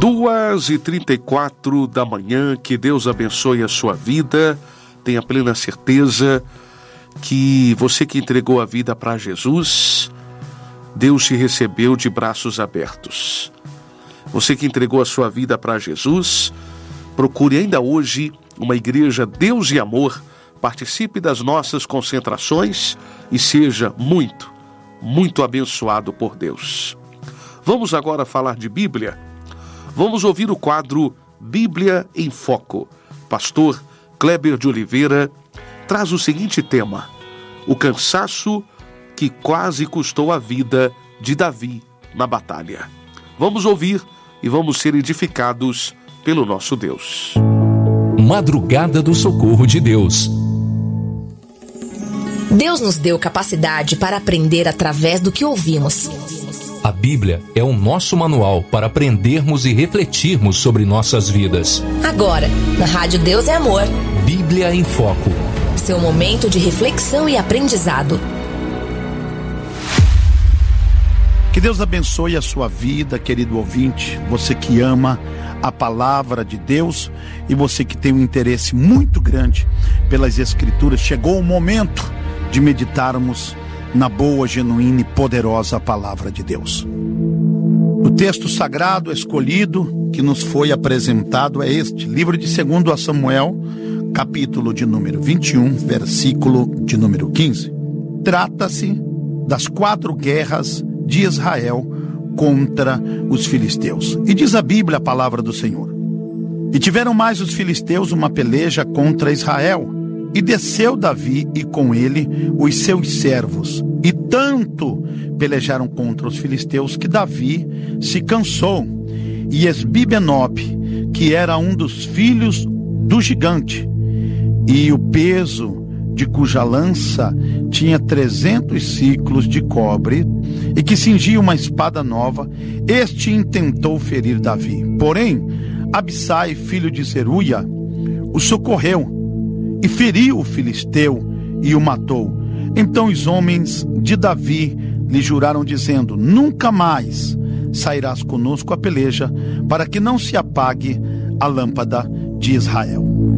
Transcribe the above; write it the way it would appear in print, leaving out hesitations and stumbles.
2h34 da manhã, que Deus abençoe a sua vida. Tenha plena certeza que você que entregou a vida para Jesus, Deus te recebeu de braços abertos. Você que entregou a sua vida para Jesus, procure ainda hoje uma igreja Deus e Amor, participe das nossas concentrações e seja muito, muito abençoado por Deus. Vamos agora falar de Bíblia. Vamos ouvir o quadro Bíblia em Foco. Pastor Kleber de Oliveira traz o seguinte tema: o cansaço que quase custou a vida de Davi na batalha. Vamos ouvir e vamos ser edificados pelo nosso Deus. Madrugada do Socorro de Deus. Deus nos deu capacidade para aprender através do que ouvimos. A Bíblia é o nosso manual para aprendermos e refletirmos sobre nossas vidas. Agora, na Rádio Deus é Amor. Bíblia em Foco. Seu momento de reflexão e aprendizado. Que Deus abençoe a sua vida, querido ouvinte, você que ama a palavra de Deus e você que tem um interesse muito grande pelas Escrituras. Chegou o momento de meditarmos na boa, genuína e poderosa palavra de Deus. O texto sagrado escolhido que nos foi apresentado é este, livro de 2 Samuel, capítulo de número 21, versículo de número 15. Trata-se das 4 guerras de Israel contra os filisteus. E diz a Bíblia, a palavra do Senhor: e tiveram mais os filisteus uma peleja contra Israel, e desceu Davi e com ele os seus servos, e tanto pelejaram contra os filisteus que Davi se cansou, e Esbi-Benob, que era um dos filhos do gigante, e o peso de cuja lança tinha 300 ciclos de cobre, e que cingia uma espada nova, este intentou ferir Davi. Porém, Abissai, filho de Zeruia, o socorreu, e feriu o filisteu, e o matou. Então os homens de Davi lhe juraram, dizendo: nunca mais sairás conosco a peleja, para que não se apague a lâmpada de Israel.